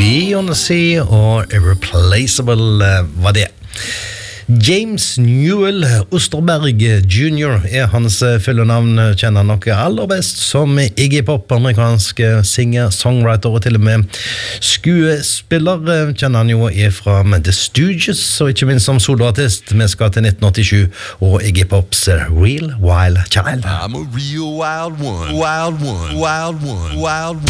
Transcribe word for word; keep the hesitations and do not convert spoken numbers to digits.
Beyoncé og Irreplaceable var det. James Newell Osterberg junior er hans fyllenavn, kjenner nok aller best som Iggy Pop, amerikansk singer, songwriter og til og med skuespiller, kjenner han jo er fra The Stooges og ikke minst som soloartist. Vi skal til nitten åttisju og Iggy Pops Real Wild Child. I'm a real wild one, wild one, wild one, wild one.